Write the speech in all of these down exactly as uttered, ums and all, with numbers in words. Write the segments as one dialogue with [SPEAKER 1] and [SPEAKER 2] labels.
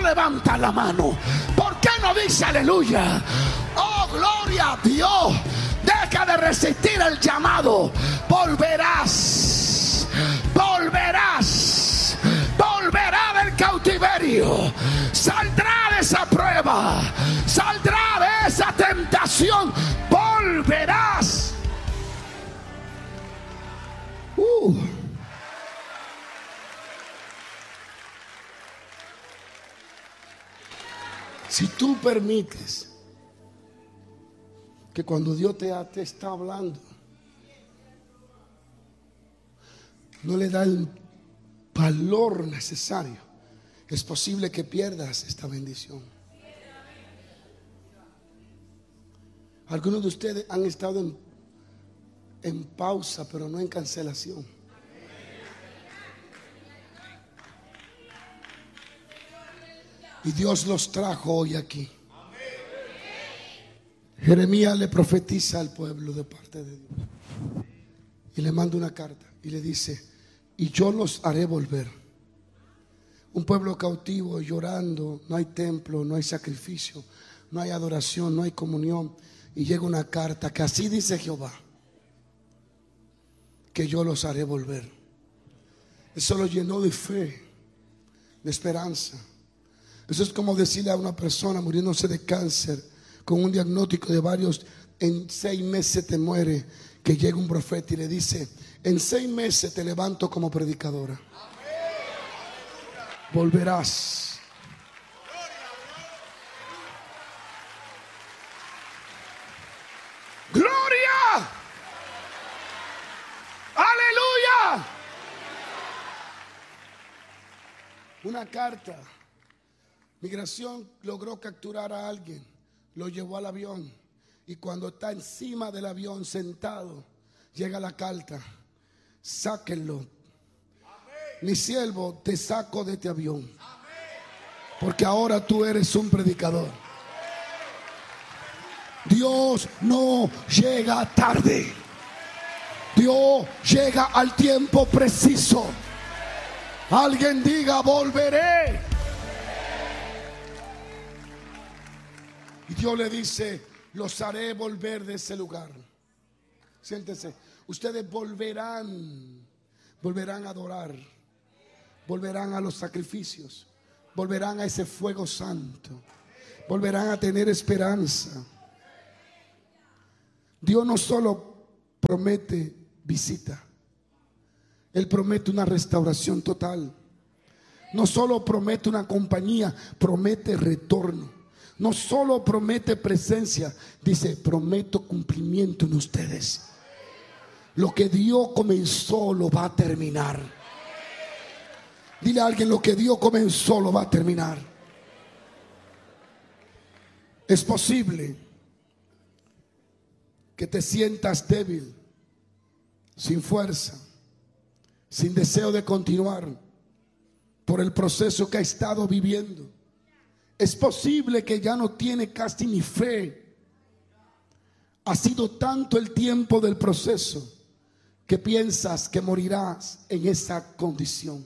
[SPEAKER 1] levanta la mano? ¿Por qué no dice aleluya? Oh, gloria a Dios. Deja de resistir el llamado. Volverás. Volverás. Volverá del cautiverio. Saldrá de esa prueba. Saldrá de esa tentación. Volverás. Uh. Si tú permites que cuando Dios te, te está hablando, no le da el valor necesario, es posible que pierdas esta bendición. Algunos de ustedes han estado en, en pausa, pero no en cancelación. Y Dios los trajo hoy aquí. Jeremías le profetiza al pueblo de parte de Dios y le manda una carta y le dice: y yo los haré volver. Un pueblo cautivo, llorando, no hay templo, no hay sacrificio, no hay adoración, no hay comunión. Y llega una carta que así dice Jehová, que yo los haré volver. Eso lo llenó de fe, de esperanza. Eso es como decirle a una persona muriéndose de cáncer, con un diagnóstico de varios, en seis meses te muere, que llega un profeta y le dice: en seis meses te levanto como predicadora. Volverás. ¡Gloria! ¡Aleluya! Una carta. Migración logró capturar a alguien, lo llevó al avión y cuando está encima del avión sentado, llega la carta: sáquenlo. Mi siervo, te saco de este avión, porque ahora tú eres un predicador. Dios no llega tarde. Dios llega al tiempo preciso. Alguien diga: volveré. Y Dios le dice: los haré volver de ese lugar. Siéntese. Ustedes volverán. Volverán a adorar. Volverán a los sacrificios. Volverán a ese fuego santo. Volverán a tener esperanza. Dios no solo promete visita, Él promete una restauración total. No solo promete una compañía, promete retorno. No solo promete presencia, dice: prometo cumplimiento en ustedes. Lo que Dios comenzó lo va a terminar. Dile a alguien: lo que Dios comenzó lo va a terminar. Es posible que te sientas débil, sin fuerza, sin deseo de continuar por el proceso que ha estado viviendo. Es posible que ya no tiene casi ni fe. Ha sido tanto el tiempo del proceso que piensas que morirás en esa condición.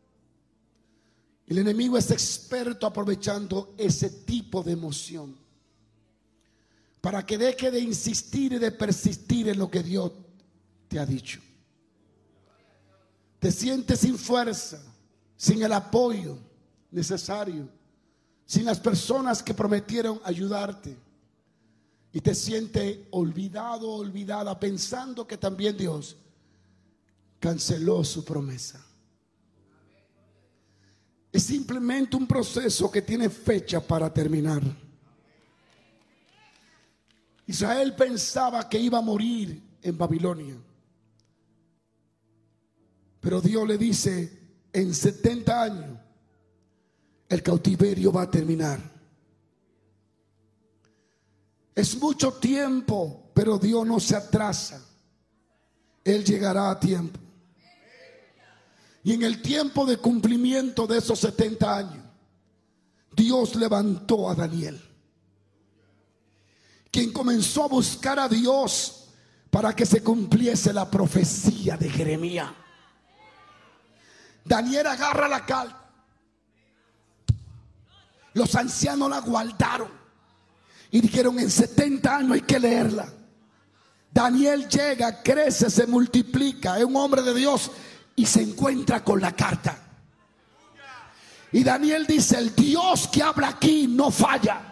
[SPEAKER 1] El enemigo es experto aprovechando ese tipo de emoción para que deje de insistir y de persistir en lo que Dios te ha dicho. Te sientes sin fuerza, sin el apoyo necesario, sin las personas que prometieron ayudarte, y te sientes olvidado, olvidada, pensando que también Dios canceló su promesa. Es simplemente un proceso que tiene fecha para terminar. Israel pensaba que iba a morir en Babilonia, pero Dios le dice: en setenta años el cautiverio va a terminar. Es mucho tiempo, pero Dios no se atrasa. Él llegará a tiempo. Y en el tiempo de cumplimiento de esos setenta años, Dios levantó a Daniel, quien comenzó a buscar a Dios para que se cumpliese la profecía de Jeremías. Daniel agarra la carta Los ancianos la guardaron y dijeron: en setenta años hay que leerla. Daniel llega, crece, se multiplica, es un hombre de Dios y se encuentra con la carta. Y Daniel dice: el Dios que habla aquí no falla.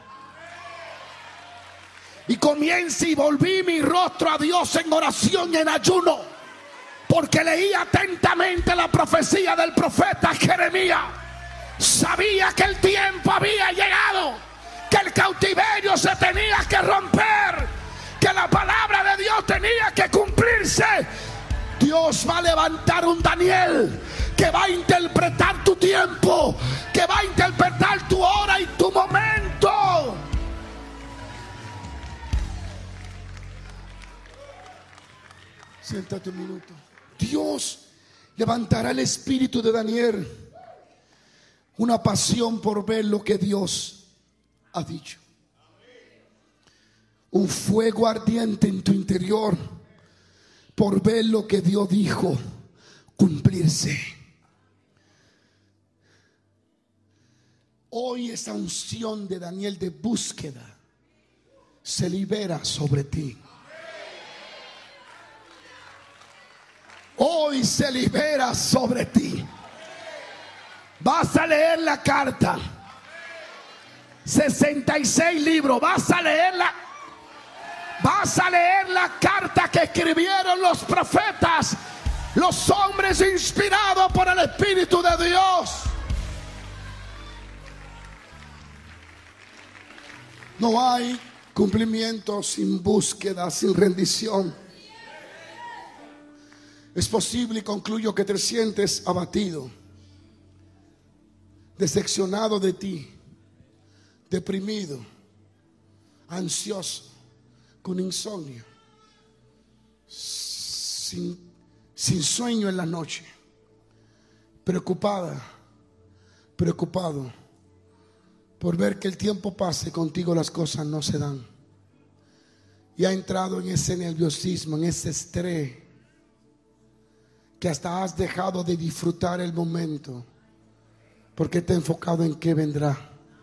[SPEAKER 1] Y comienza: y volví mi rostro a Dios en oración y en ayuno, porque leía atentamente la profecía del profeta Jeremías. Sabía que el tiempo había llegado, que el cautiverio se tenía que romper, que la palabra de Dios tenía que cumplirse. Dios va a levantar un Daniel que va a interpretar tu tiempo, que va a interpretar tu hora y tu momento. Siéntate un minuto. Dios levantará el espíritu de Daniel, una pasión por ver lo que Dios ha dicho, un fuego ardiente en tu interior por ver lo que Dios dijo cumplirse. Hoy esa unción de Daniel de búsqueda se libera sobre ti. Hoy se libera sobre ti. Vas a leer la carta, sesenta y seis libros. Vas a leerla. Vas a leer la carta que escribieron los profetas, los hombres inspirados por el Espíritu de Dios. No hay cumplimiento sin búsqueda, sin rendición. Es posible, y concluyo, que te sientes abatido, decepcionado de ti, deprimido, ansioso, con insomnio, sin, sin sueño en la noche, preocupada, preocupado por ver que el tiempo pase y contigo las cosas no se dan. Y ha entrado en ese nerviosismo, en ese estrés, que hasta has dejado de disfrutar el momento porque te has enfocado en qué vendrá.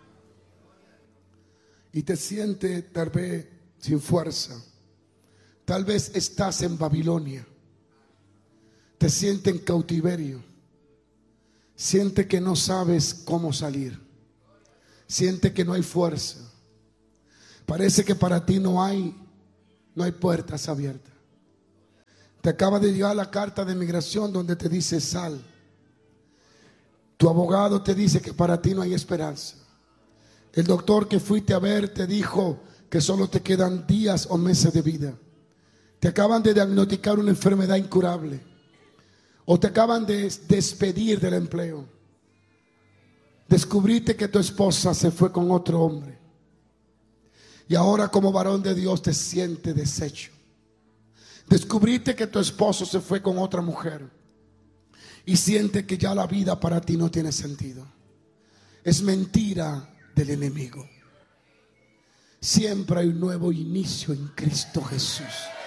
[SPEAKER 1] Y te sientes tal vez sin fuerza. Tal vez estás en Babilonia. Te sientes en cautiverio. Sientes que no sabes cómo salir. Sientes que no hay fuerza. Parece que para ti no hay, no hay puertas abiertas. Te acaba de llegar la carta de migración donde te dice: sal. Tu abogado te dice que para ti no hay esperanza. El doctor que fuiste a ver te dijo que solo te quedan días o meses de vida. Te acaban de diagnosticar una enfermedad incurable, o te acaban de despedir del empleo. Descubriste que tu esposa se fue con otro hombre, y ahora como varón de Dios te sientes deshecho. Descubriste que tu esposo se fue con otra mujer y sientes que ya la vida para ti no tiene sentido. Es mentira del enemigo. Siempre hay un nuevo inicio en Cristo Jesús.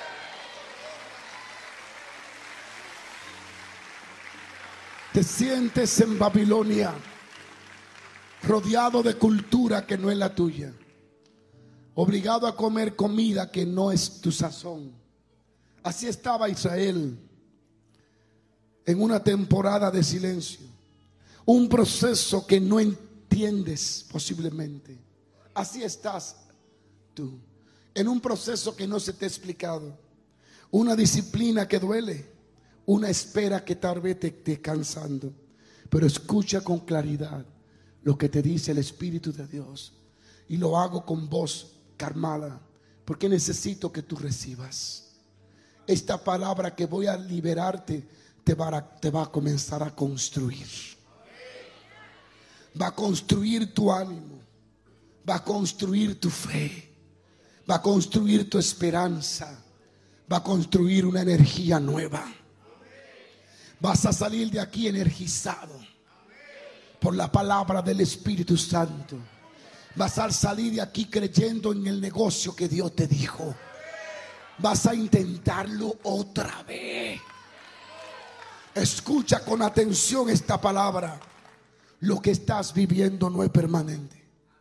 [SPEAKER 1] Te sientes en Babilonia, rodeado de cultura que no es la tuya, obligado a comer comida que no es tu sazón. Así estaba Israel en una temporada de silencio, un proceso que no entiendes posiblemente. Así estás tú, en un proceso que no se te ha explicado, una disciplina que duele, una espera que tal vez te esté cansando. Pero escucha con claridad lo que te dice el Espíritu de Dios, y lo hago con voz calmada, porque necesito que tú recibas esta palabra que voy a liberarte. Te va a, te va a comenzar a construir. Va a construir tu ánimo, va a construir tu fe, va a construir tu esperanza, va a construir una energía nueva. Vas a salir de aquí energizado por la palabra del Espíritu Santo. Vas a salir de aquí creyendo en el negocio que Dios te dijo. Vas a intentarlo otra vez. Escucha con atención esta palabra. Lo que estás viviendo no es permanente.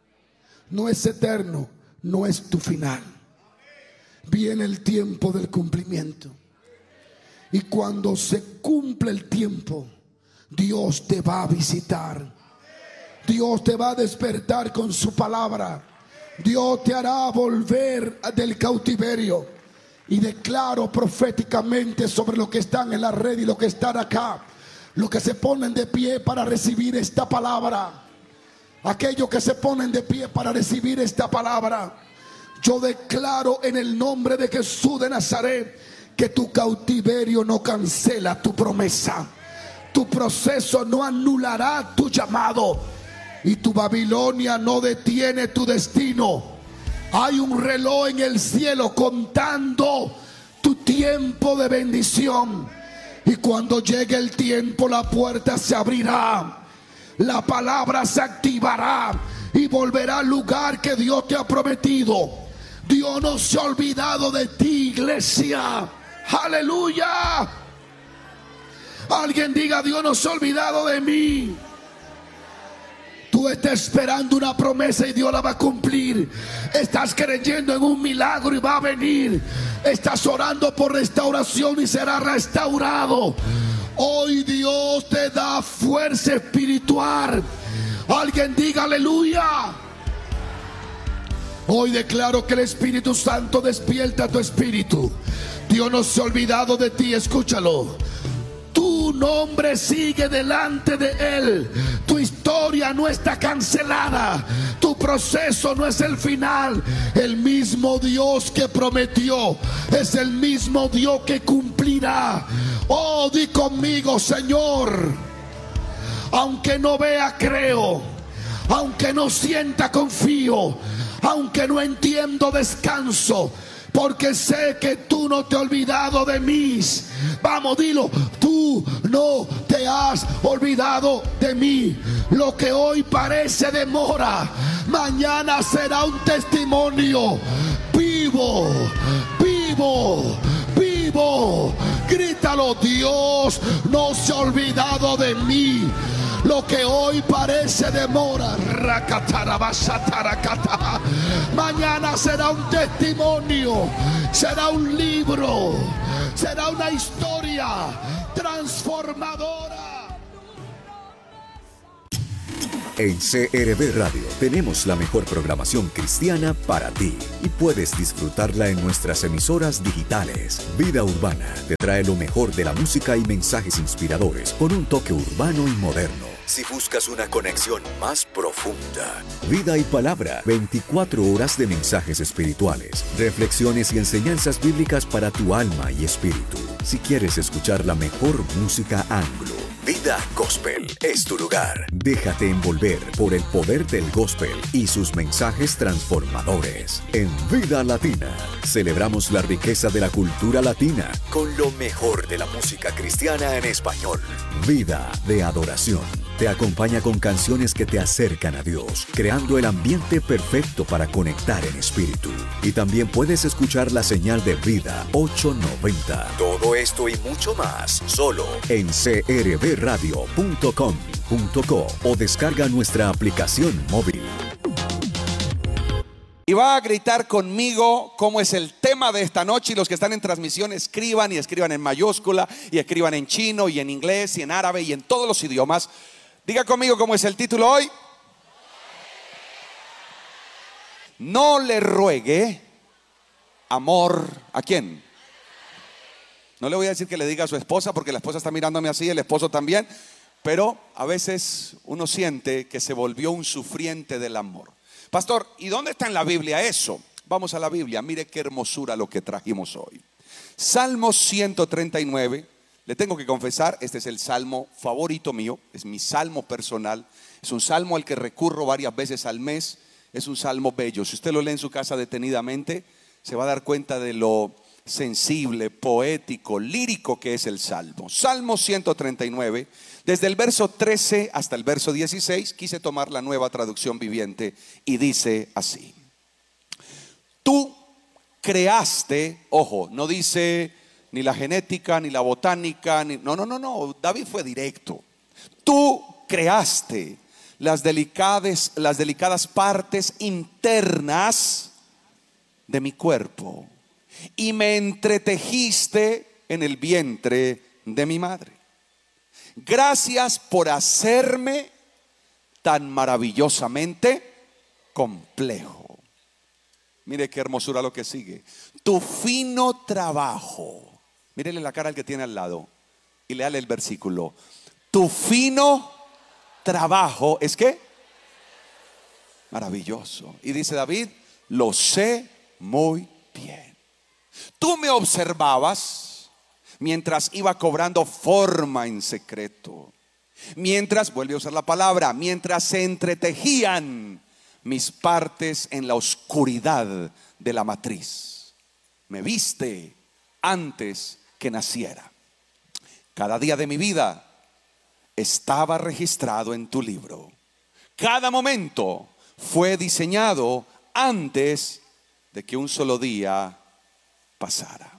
[SPEAKER 1] no es eterno, no es tu final. Viene el tiempo del cumplimiento. Y cuando se cumple el tiempo, Dios te va a visitar. Dios te va a despertar con su palabra. Dios te hará volver del cautiverio. Y declaro proféticamente sobre los que están en la red y los que están acá, los que se ponen de pie para recibir esta palabra, aquellos que se ponen de pie para recibir esta palabra, yo declaro en el nombre de Jesús de Nazaret que tu cautiverio no cancela tu promesa, tu proceso no anulará tu llamado, y tu Babilonia no detiene tu destino. Hay un reloj en el cielo contando tu tiempo de bendición. Y cuando llegue el tiempo, la puerta se abrirá, la palabra se activará y volverá al lugar que Dios te ha prometido. Dios no se ha olvidado de ti, iglesia. Aleluya. Alguien diga: Dios no se ha olvidado de mí. Tú estás esperando una promesa y Dios la va a cumplir. Estás creyendo en un milagro y va a venir. Estás orando por restauración y será restaurado. Hoy Dios te da fuerza espiritual. Alguien diga aleluya. Hoy declaro que el Espíritu Santo despierta tu espíritu. Dios no se ha olvidado de ti, escúchalo. Tu nombre sigue delante de Él. Tu historia no está cancelada. Tu proceso no es el final. El mismo Dios que prometió es el mismo Dios que cumplirá. Oh, di conmigo: Señor, aunque no vea, creo. Aunque no sienta, confío. Aunque no entiendo, descanso. Porque sé que tú no te has olvidado de mí. Vamos, dilo: tú no te has olvidado de mí. Lo que hoy parece demora, mañana será un testimonio. Vivo, vivo, vivo. Grítalo: Dios no se ha olvidado de mí. Lo que hoy parece demora, mañana será un testimonio, será un libro, será una historia transformadora.
[SPEAKER 2] En C R V Radio tenemos la mejor programación cristiana para ti y puedes disfrutarla en nuestras emisoras digitales. Vida Urbana te trae lo mejor de la música y mensajes inspiradores con un toque urbano y moderno. Si buscas una conexión más profunda, Vida y Palabra, veinticuatro horas de mensajes espirituales, reflexiones y enseñanzas bíblicas para tu alma y espíritu. Si quieres escuchar la mejor música anglo, Vida Gospel es tu lugar. Déjate envolver por el poder del gospel y sus mensajes transformadores. En Vida Latina, celebramos la riqueza de la cultura latina con lo mejor de la música cristiana en español. Vida de Adoración te acompaña con canciones que te acercan a Dios, creando el ambiente perfecto para conectar en espíritu. Y también puedes escuchar la señal de Vida ochocientos noventa. Todo esto y mucho más, solo en c r v radio punto com punto co o descarga nuestra aplicación móvil.
[SPEAKER 3] Y va a gritar conmigo cómo es el tema de esta noche. Y los que están en transmisión escriban, y escriban en mayúscula, y escriban en chino, y en inglés, y en árabe, y en todos los idiomas. Diga conmigo cómo es el título hoy. No le ruegue amor ¿a quién? No le voy a decir que le diga a su esposa, porque la esposa está mirándome así, el esposo también. Pero a veces uno siente que se volvió un sufriente del amor. Pastor, ¿y dónde está en la Biblia eso? Vamos a la Biblia, mire qué hermosura lo que trajimos hoy. Salmo ciento treinta y nueve. Le tengo que confesar, este es el salmo favorito mío, es mi salmo personal. Es un salmo al que recurro varias veces al mes. Es un salmo bello. Si usted lo lee en su casa detenidamente, se va a dar cuenta de lo sensible, poético, lírico que es el salmo. Salmo ciento treinta y nueve, desde el verso trece hasta el verso dieciséis. Quise tomar la Nueva Traducción Viviente y dice así: tú creaste, ojo, no dice ni la genética, ni la botánica, ni, no, no, no, no, David fue directo. Tú creaste las delicadas, las delicadas partes internas de mi cuerpo y me entretejiste en el vientre de mi madre. Gracias por hacerme tan maravillosamente complejo. Mire qué hermosura lo que sigue. Tu fino trabajo. Mírele la cara al que tiene al lado y léale el versículo. Tu fino trabajo es que maravilloso. Y dice David, lo sé muy bien. Tú me observabas mientras iba cobrando forma en secreto. Mientras, vuelve a usar la palabra, mientras se entretejían mis partes en la oscuridad de la matriz. Me viste antes que naciera. Cada día de mi vida estaba registrado en tu libro. Cada momento fue diseñado antes de que un solo día pasara.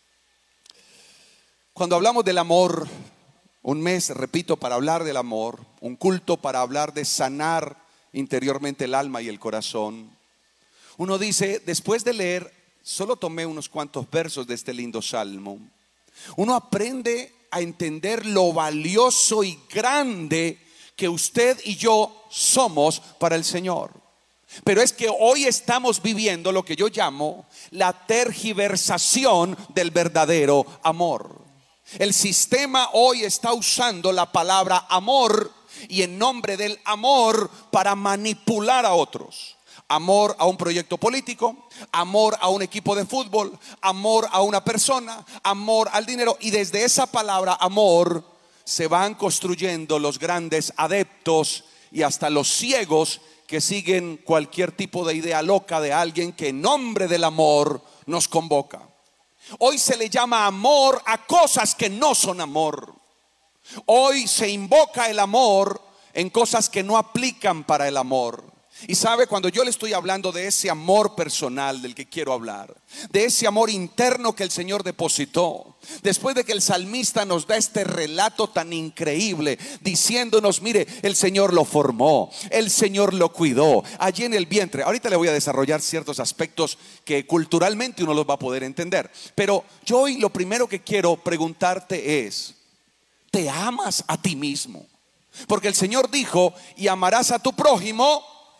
[SPEAKER 3] Cuando hablamos del amor, un mes, repito, para hablar del amor, un culto para hablar de sanar interiormente el alma y el corazón. Uno dice, después de leer, solo tomé unos cuantos versos de este lindo salmo. Uno aprende a entender lo valioso y grande que usted y yo somos para el Señor. Pero es que hoy estamos viviendo lo que yo llamo la tergiversación del verdadero amor. El sistema hoy está usando la palabra amor y en nombre del amor para manipular a otros. Amor a un proyecto político, amor a un equipo de fútbol, amor a una persona, amor al dinero. Y desde esa palabra amor se van construyendo los grandes adeptos y hasta los ciegos que siguen cualquier tipo de idea loca de alguien que en nombre del amor nos convoca. Hoy se le llama amor a cosas que no son amor. Hoy se invoca el amor en cosas que no aplican para el amor. Y sabe, cuando yo le estoy hablando de ese amor personal del que quiero hablar, de ese amor interno que el Señor depositó, después de que el salmista nos da este relato tan increíble, diciéndonos, mire, el Señor lo formó, el Señor lo cuidó, allí en el vientre. Ahorita le voy a desarrollar ciertos aspectos que culturalmente uno los va a poder entender. Pero yo hoy lo primero que quiero preguntarte es, ¿te amas a ti mismo? Porque el Señor dijo, y amarás a tu prójimo.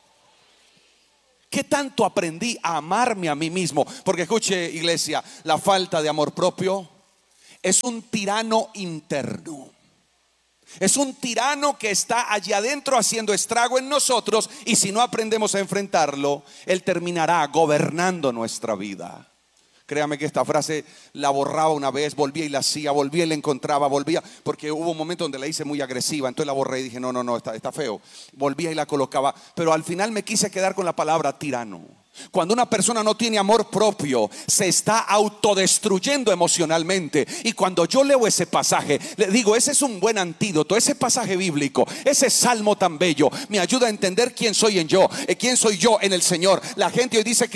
[SPEAKER 3] ¿Qué tanto aprendí a amarme a mí mismo? Porque escuche, iglesia, la falta de amor propio es un tirano interno. Es un tirano que está allí adentro haciendo estrago en nosotros, y si no aprendemos a enfrentarlo, él terminará gobernando nuestra vida. Créame que esta frase la borraba una vez, volvía y la hacía, volvía y la encontraba, volvía, porque hubo un momento donde la hice muy agresiva, entonces la borré y dije, no, no, no, está, está feo. Volvía y la colocaba, pero al final me quise quedar con la palabra tirano. Cuando una persona no tiene amor propio, se está autodestruyendo emocionalmente. Y cuando yo leo ese pasaje, le digo, ese es un buen antídoto. Ese pasaje bíblico, ese salmo tan bello, me ayuda a entender quién soy en yo, quién soy yo en el Señor. La gente hoy dice que